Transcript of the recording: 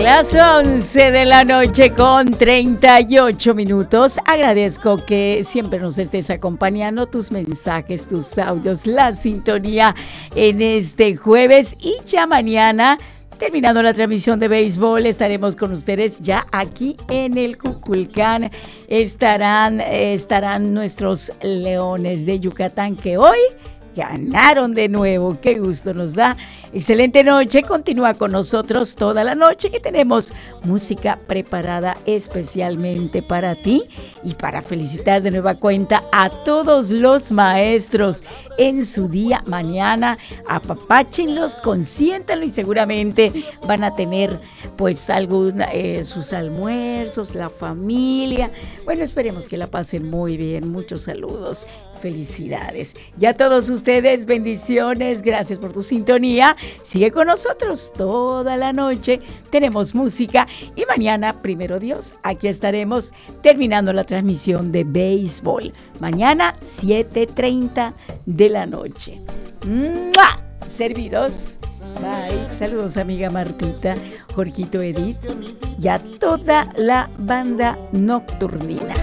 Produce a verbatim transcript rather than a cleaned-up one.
Las once de la noche con treinta y ocho minutos. Agradezco que siempre nos estés acompañando, tus mensajes, tus audios, la sintonía en este jueves. Y ya mañana, terminando la transmisión de béisbol, estaremos con ustedes ya aquí en el Cuculcán. Estarán, estarán nuestros Leones de Yucatán, que hoy ganaron de nuevo. Qué gusto nos da. Excelente noche. Continúa con nosotros toda la noche, que tenemos música preparada especialmente para ti y para felicitar de nueva cuenta a todos los maestros en su día mañana. Apapáchenlos, consiéntanlo y seguramente van a tener pues algún, eh, sus almuerzos, la familia. Bueno, esperemos que la pasen muy bien. Muchos saludos. Felicidades. Y a todos ustedes, bendiciones. Gracias por tu sintonía. Sigue con nosotros toda la noche. Tenemos música y mañana, primero Dios, aquí estaremos terminando la transmisión de béisbol. Mañana, siete treinta de la noche. ¡Mua! Servidos. Bye. Saludos, amiga Martita, Jorgito, Edith y a toda la banda nocturnina.